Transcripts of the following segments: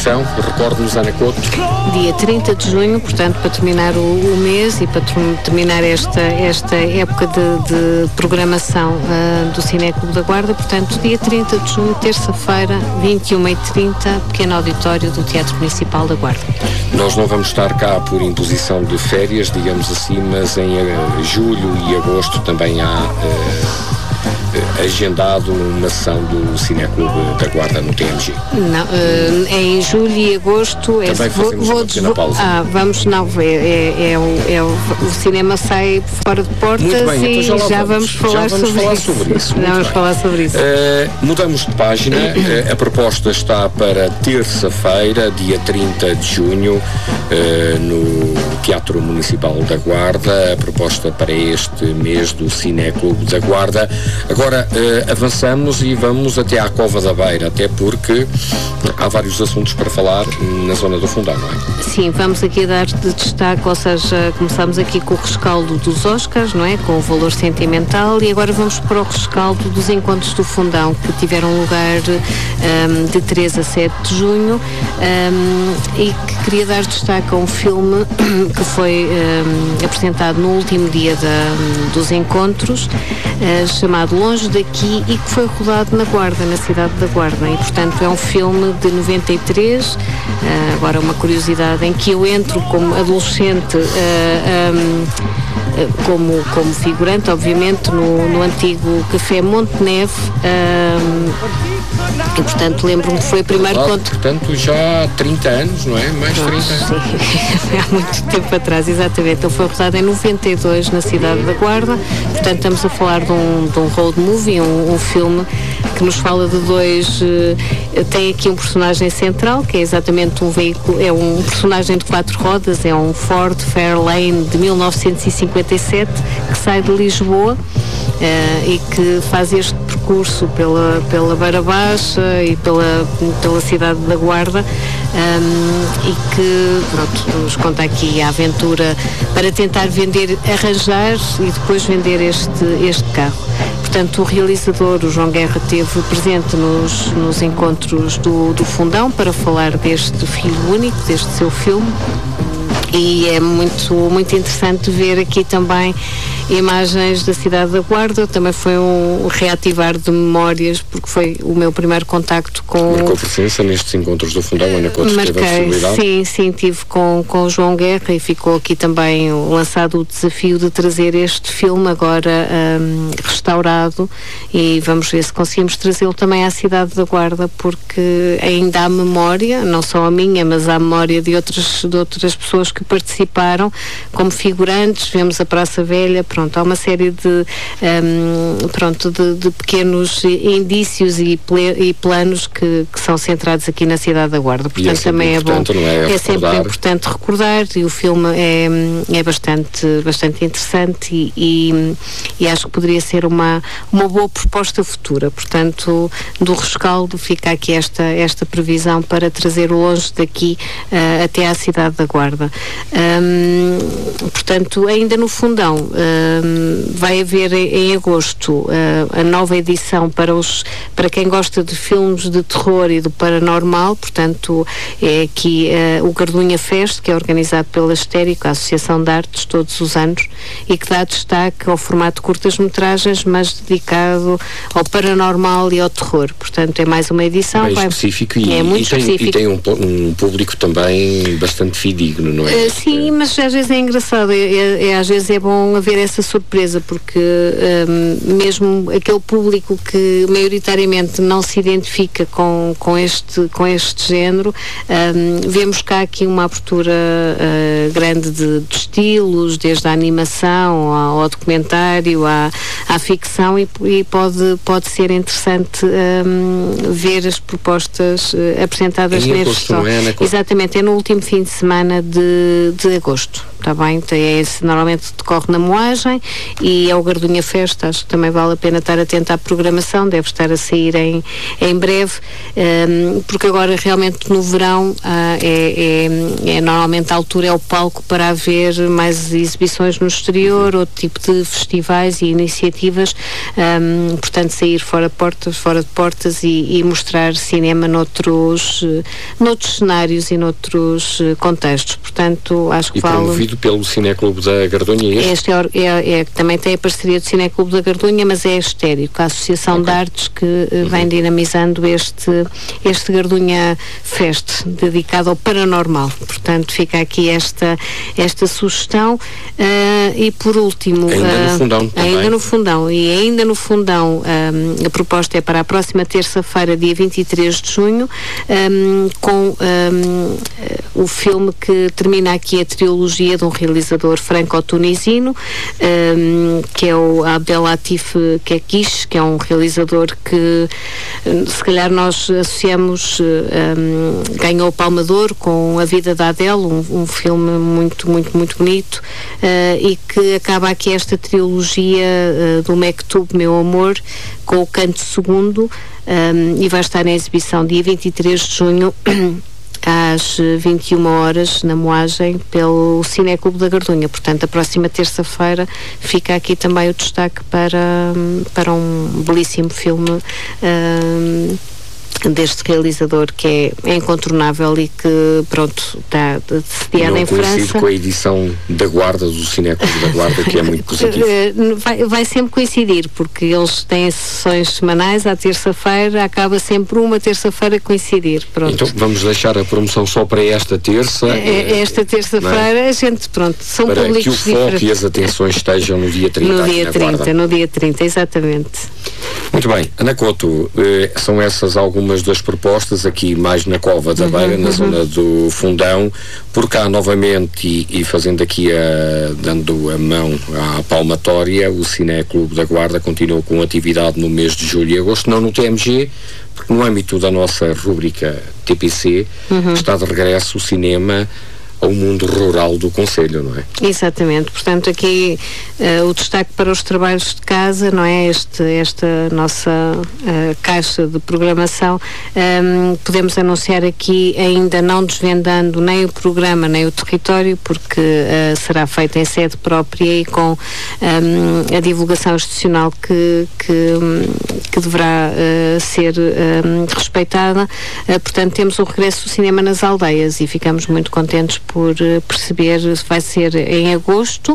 exibição? Recorde-nos, Ana Couto. Dia 30 de junho, portanto, para terminar o mês e para terminar esta época de programação do Cineclube da Guarda, portanto, dia 30 de junho, terça-feira, 21h30, pequeno auditório do Teatro Municipal da Guarda. Nós não vamos estar cá por imposição de férias, digamos assim, mas em julho e agosto também há agendado uma sessão do Cineclube da Guarda no TMG. Não, é em julho e agosto. Também fazemos uma pequena pausa. O cinema sai fora de portas. Muito bem, e então já vamos falar sobre isso. Vamos falar sobre isso. Mudamos de página. A proposta está para terça-feira, dia 30 de junho, no Teatro Municipal da Guarda. A proposta para este mês do Cineclube da Guarda. Agora avançamos e vamos até à Cova da Beira, até porque há vários assuntos para falar na zona do Fundão, não é? Sim, vamos aqui dar de destaque, ou seja, começamos aqui com o rescaldo dos Oscars, não é? Com o valor sentimental, e agora vamos para o rescaldo dos encontros do Fundão, que tiveram lugar de 3 a 7 de junho, e que queria dar destaque a um filme que foi apresentado no último dia dos encontros, chamado Longe Daqui, e que foi rodado na Guarda, na cidade da Guarda, e portanto é um filme de 93, agora uma curiosidade, em que eu entro como adolescente, como figurante, obviamente, no antigo Café Monteneve, e portanto lembro-me que foi o primeiro conto. Portanto já há 30 anos, não é? Mais de 30 anos. Sim, há muito tempo atrás, exatamente. Ele foi rodado em 92 na cidade da Guarda, portanto estamos a falar de um road movie, um filme que nos fala de dois, tem aqui um personagem central, que é exatamente um veículo, é um personagem de 4 rodas, é um Ford Fairlane de 1957, que sai de Lisboa, e que faz este percurso pela Beira Baixa e pela cidade da Guarda, e que, pronto, nos conta aqui a aventura para tentar arranjar e depois vender este carro. Portanto, o realizador, o João Guerra, esteve presente nos encontros do Fundão para falar deste Filho Único, deste seu filme, e é muito, muito interessante ver aqui também imagens da cidade da Guarda. Também foi um reativar de memórias, porque foi o meu primeiro contacto com... Marcou presença nestes encontros do Fundão, Ana Couto? Marquei, sim, tive com o João Guerra, e ficou aqui também lançado o desafio de trazer este filme agora restaurado, e vamos ver se conseguimos trazê-lo também à cidade da Guarda, porque ainda há memória, não só a minha, mas há memória de outras pessoas que participaram como figurantes. Vemos a Praça Velha, pronto, há uma série de pequenos indícios e planos que são centrados aqui na cidade da Guarda, portanto também é bom, é sempre importante recordar, e o filme é bastante interessante, e acho que poderia ser uma boa proposta futura. Portanto, do rescaldo fica aqui esta previsão para trazer o Longe Daqui até à cidade da Guarda. Portanto, ainda no Fundão vai haver em agosto a nova edição para quem gosta de filmes de terror e do paranormal. Portanto, é aqui o Gardunha Fest, que é organizado pela Astérico, a Associação de Artes, todos os anos, e que dá destaque ao formato de curtas-metragens, mas dedicado ao paranormal e ao terror. Portanto, é mais uma edição. Específico, específico. E tem um público também bastante fidedigno, não é? Sim, mas às vezes é engraçado, às vezes é bom haver essa surpresa, porque mesmo aquele público que maioritariamente não se identifica com este género, vemos cá aqui uma abertura grande de estilos, desde a animação ao documentário, à ficção, e pode ser interessante ver as propostas apresentadas neste. Exatamente, é no último fim de semana de agosto. está bem? Normalmente decorre na Moagem e é o Gardunha Fest, acho que também vale a pena estar atento à programação, deve estar a sair em breve, porque agora realmente no verão normalmente a altura é o palco para haver mais exibições no exterior, outro tipo de festivais e iniciativas, portanto sair fora de portas e mostrar cinema noutros cenários e noutros contextos, portanto acho que vale. E promovido pelo Cineclube da Gardunha, este também tem a parceria do Cineclube da Gardunha, mas é Estérico, a Associação de Artes que vem dinamizando este Gardunha Fest, dedicado ao paranormal, portanto fica aqui esta sugestão. E por último, ainda no Fundão a proposta é para a próxima terça-feira, dia 23 de junho, com o filme que termina aqui a trilogia de um realizador franco-tunisino, que é o Abdelatif Kekish, que é um realizador que se calhar nós associamos, ganhou o Palma de Ouro com A Vida da Adele, um filme muito, muito, muito bonito, e que acaba aqui esta trilogia do Mektub, Meu Amor, com o Canto Segundo, e vai estar em exibição dia 23 de junho às 21 horas na Moagem pelo Cineclube da Gardunha. Portanto, a próxima terça-feira fica aqui também o destaque para um belíssimo filme deste realizador que é incontornável e que, pronto, está sediado em França. Coincide com a edição da Guarda, do Cineclube da Guarda, que é muito positivo. Vai sempre coincidir, porque eles têm sessões semanais à terça-feira, acaba sempre uma terça-feira coincidir. Pronto. Então vamos deixar a promoção só para esta terça. Esta terça-feira, a gente, pronto, são para públicos que o foco diferentes. E as atenções estejam no dia 30. No dia 30, exatamente. Muito bem, Ana Couto, são essas algumas das propostas aqui mais na Cova da Beira, na zona do Fundão, por cá novamente e fazendo aqui dando a mão à palmatória, o Cineclube da Guarda continua com atividade no mês de julho e agosto, não no TMG, porque no âmbito da nossa rúbrica TPC está de regresso o cinema ao mundo rural do concelho, não é? Exatamente, portanto aqui o destaque para os trabalhos de casa, não é? Esta nossa caixa de programação, podemos anunciar aqui, ainda não desvendando nem o programa nem o território, porque será feito em sede própria e com a divulgação institucional que deverá ser respeitada. Portanto, temos o regresso do cinema nas aldeias e ficamos muito contentes por perceber se vai ser em agosto,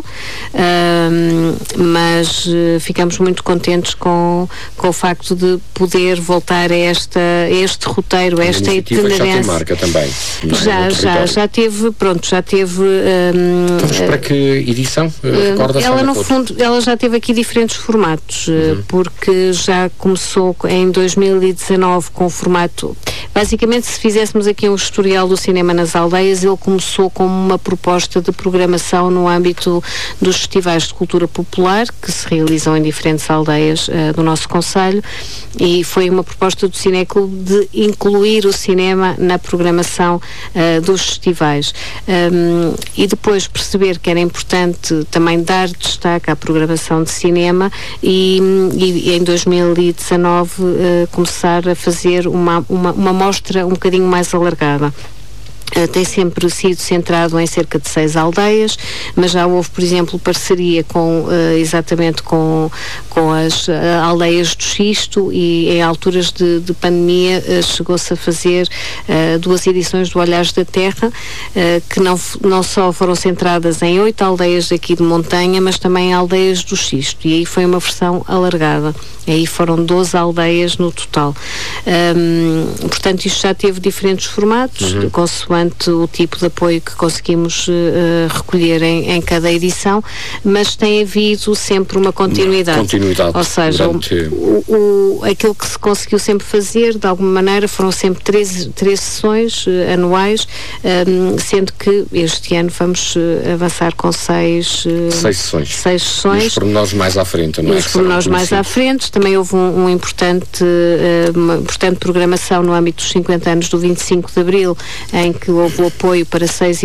mas ficamos muito contentes com o facto de poder voltar a este roteiro, a esta itinerância. Já tem marca também. Já teve. Vamos para que edição? Ela no fundo, ela já teve aqui diferentes formatos, porque já começou em 2019 com o formato, basicamente, se fizéssemos aqui um historial do cinema nas aldeias, ele começou como uma proposta de programação no âmbito dos festivais de cultura popular que se realizam em diferentes aldeias do nosso concelho, e foi uma proposta do Cineclube de incluir o cinema na programação dos festivais, e depois perceber que era importante também dar destaque à programação de cinema e em 2019 começar a fazer uma mostra um bocadinho mais alargada. Tem sempre sido centrado em cerca de 6 aldeias, mas já houve, por exemplo, parceria exatamente com as aldeias do Xisto, e em alturas de pandemia chegou-se a fazer 2 edições do Olhares da Terra, que não só foram centradas em 8 aldeias aqui de montanha, mas também em aldeias do Xisto, e aí foi uma versão alargada. Aí foram 12 aldeias no total. Portanto, isto já teve diferentes formatos, consoante o tipo de apoio que conseguimos recolher em cada edição, mas tem havido sempre uma continuidade. Ou seja, aquilo que se conseguiu sempre fazer, de alguma maneira, foram sempre 3 sessões anuais, sendo que este ano vamos avançar com 6 sessões. E os pormenores mais à frente, não é? Os pormenores mais à frente. Também houve uma importante programação no âmbito dos 50 anos do 25 de Abril, em que houve o apoio para seis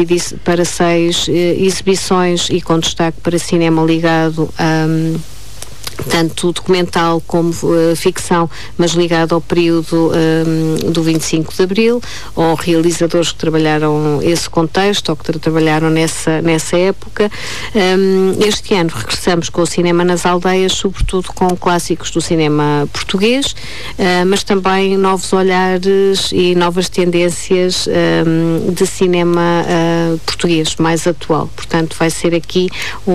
exibições e com destaque para cinema ligado a tanto documental como ficção, mas ligado ao período do 25 de Abril, ou realizadores que trabalharam esse contexto, ou que trabalharam nessa época. Este ano regressamos com o cinema nas aldeias, sobretudo com clássicos do cinema português, mas também novos olhares e novas tendências de cinema português, mais atual. Portanto, vai ser aqui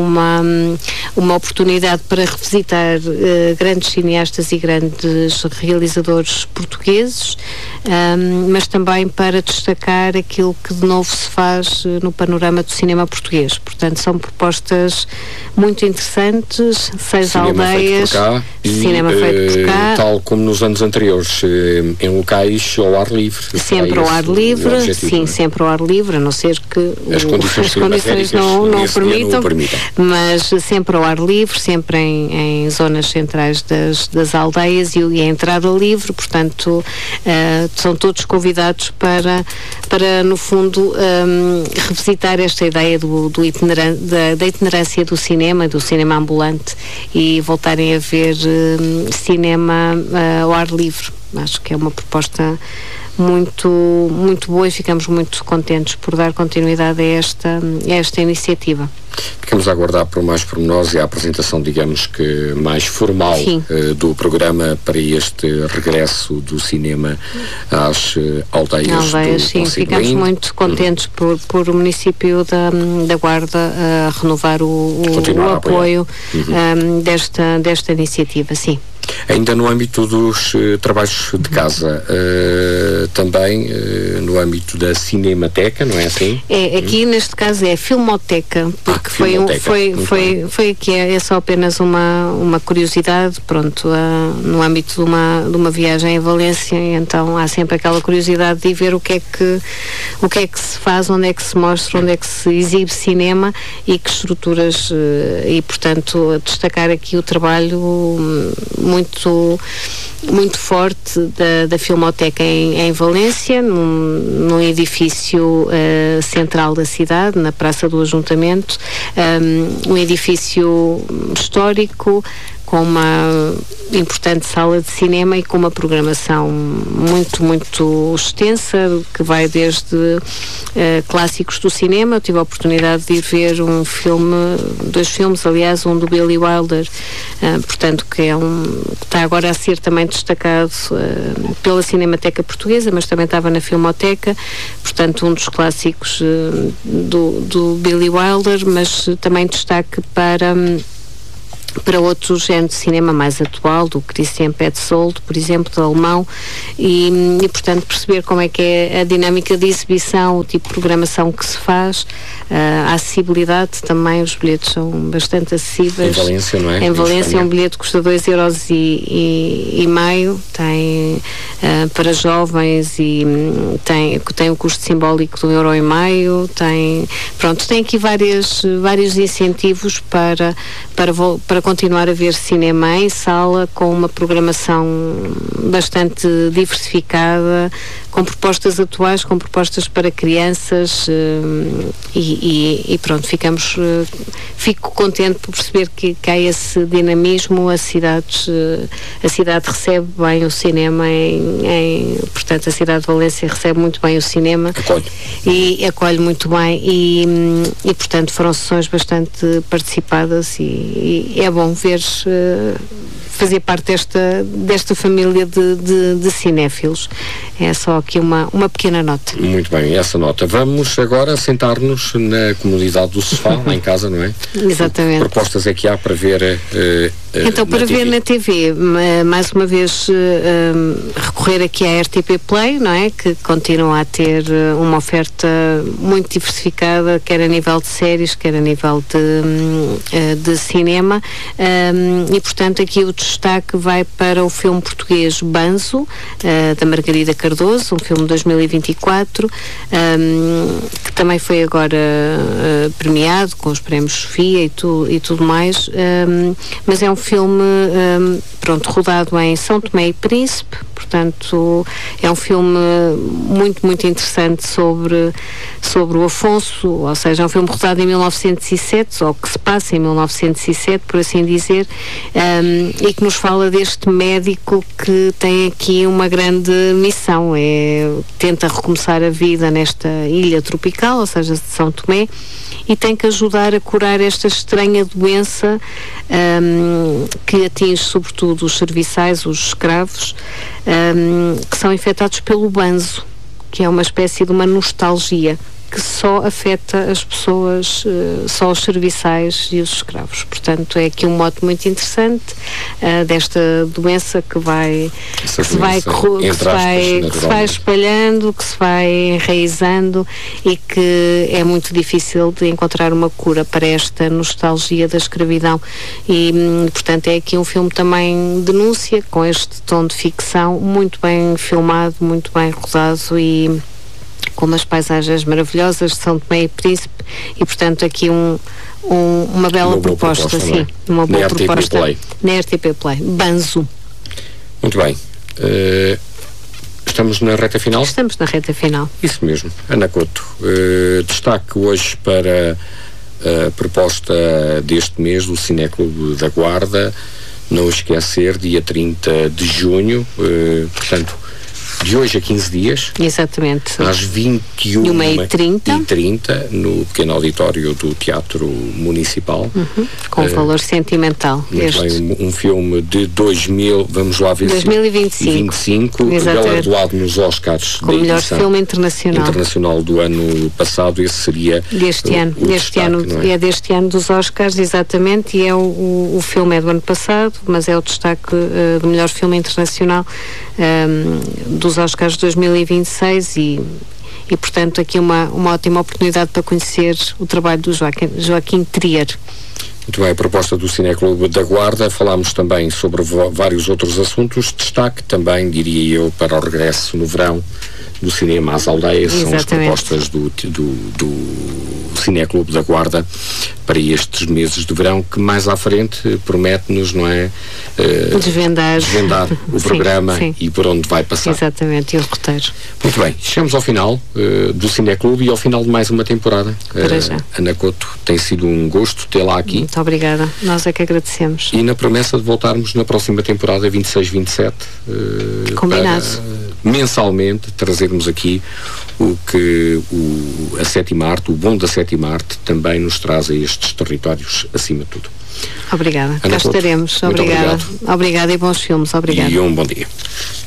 uma oportunidade para revisitar grandes cineastas e grandes realizadores portugueses, mas também para destacar aquilo que de novo se faz no panorama do cinema português. Portanto, são propostas muito interessantes, 6 aldeias, cinema feito por cá, tal como nos anos anteriores, em locais ao ar livre. Sempre ao ar livre, sim, sempre ao ar livre, a não ser que as condições não permitam, mas sempre ao ar livre, sempre em zonas centrais das aldeias e a entrada livre. Portanto, são todos convidados para no fundo, revisitar esta ideia da itinerância do cinema ambulante, e voltarem a ver cinema ao ar livre. Acho que é uma proposta muito, muito boa, e ficamos muito contentes por dar continuidade a esta iniciativa. Ficamos a aguardar por mais pormenores e a apresentação, digamos que mais formal, do programa para este regresso do cinema às aldeias do sim, Conselho ficamos muito contentes por o município da Guarda renovar o apoio desta iniciativa, sim. Ainda no âmbito dos trabalhos de casa, também no âmbito da Cinemateca, não é assim? Aqui neste caso é a Filmoteca, porque foi aqui, é só apenas uma curiosidade, pronto, no âmbito de uma viagem a Valência, então há sempre aquela curiosidade de ver o que é que se faz, onde é que se mostra, onde é que se exibe cinema e que estruturas, e portanto destacar aqui o trabalho muito forte da Filmoteca em Valência, num edifício central da cidade, na Praça do Ajuntamento, um edifício histórico, com uma importante sala de cinema e com uma programação muito, muito extensa, que vai desde clássicos do cinema. Eu tive a oportunidade de ir ver dois filmes, aliás, um do Billy Wilder, portanto, que está agora a ser também destacado pela Cinemateca Portuguesa, mas também estava na Filmoteca, portanto, um dos clássicos do Billy Wilder, mas também destaque para outro género de cinema mais atual, do Christian Petzold, por exemplo, do alemão, e portanto perceber como é que é a dinâmica de exibição, o tipo de programação que se faz, a acessibilidade também. Os bilhetes são bastante acessíveis. Em Valência, não é? Em Valência um bilhete custa 2,5 €, tem para jovens, e tem o custo simbólico de 1,5 €, tem aqui vários incentivos para continuar a ver cinema em sala, com uma programação bastante diversificada, com propostas atuais, com propostas para crianças, e pronto, fico contente por perceber que há esse dinamismo. A cidade recebe bem o cinema, portanto a cidade de Valência recebe muito bem o cinema, acolhe muito bem, e portanto foram sessões bastante participadas, e é bom ver fazer parte desta família de cinéfilos. É só aqui uma pequena nota. Muito bem, essa nota. Vamos agora sentar-nos na comodidade do sofá, lá em casa, não é? Exatamente. Que propostas é que há para ver então, para ver na TV, mais uma vez recorrer aqui à RTP Play, não é? Que continua a ter uma oferta muito diversificada, quer a nível de séries, quer a nível de cinema, e portanto aqui o destaque vai para o filme português Banzo, da Margarida Cardoso, um filme de 2024, que também foi agora premiado com os prémios Sofia e tudo mais, mas é um filme rodado em São Tomé e Príncipe, portanto é um filme muito, muito interessante sobre o Afonso, ou seja, é um filme rodado em 1907, ou que se passa em 1907, por assim dizer, e que nos fala deste médico que tem aqui uma grande missão, tenta recomeçar a vida nesta ilha tropical, ou seja, de São Tomé, e tem que ajudar a curar esta estranha doença que atinge sobretudo os serviçais, os escravos, que são infectados pelo banzo, que é uma espécie de uma nostalgia que só afeta as pessoas, só os serviçais e os escravos. Portanto, é aqui um mote muito interessante desta doença que se vai espalhando, que se vai enraizando e que é muito difícil de encontrar uma cura para esta nostalgia da escravidão. E, portanto, é aqui um filme também denúncia, com este tom de ficção, muito bem filmado, muito bem rodado e com umas paisagens maravilhosas de São Tomé e Príncipe, e portanto aqui uma bela proposta, sim, uma boa proposta na RTP Play. Banzo. Muito bem. Estamos na reta final? Estamos na reta final. Isso mesmo. Ana Couto, destaque hoje para a proposta deste mês do Cineclube da Guarda, não esquecer, dia 30 de junho, portanto, de hoje a 15 dias. Exatamente. Às 21h30 no pequeno auditório do Teatro Municipal. Com valor sentimental. Um filme de 2025. Galardoado nos Oscars com o melhor filme internacional do ano passado. Esse seria deste ano. É deste ano dos Oscars, exatamente, e é o filme é do ano passado, mas é o destaque do melhor filme internacional dos Oscars 2026 e portanto aqui uma ótima oportunidade para conhecer o trabalho do Joaquim Trier. Muito bem, a proposta do Cineclube da Guarda. Falámos também sobre vários outros assuntos. Destaque também, diria eu, para o regresso no verão do cinema às aldeias. Exatamente. São as propostas do Cineclube da Guarda para estes meses de verão, que mais à frente promete-nos, não é? Desvendar o programa e por onde vai passar. Exatamente, e o roteiro. Muito bem, chegamos ao final do Cineclube e ao final de mais uma temporada. Para já. Ana Couto, tem sido um gosto tê-la aqui. Muito obrigada, nós é que agradecemos. E na promessa de voltarmos na próxima temporada, 26-27, combinado, mensalmente trazermos aqui o que a sétima arte, o bom da sétima arte, também nos traz a estes territórios, acima de tudo. Obrigada, cá estaremos. Obrigada e bons filmes. Obrigada. E um bom dia.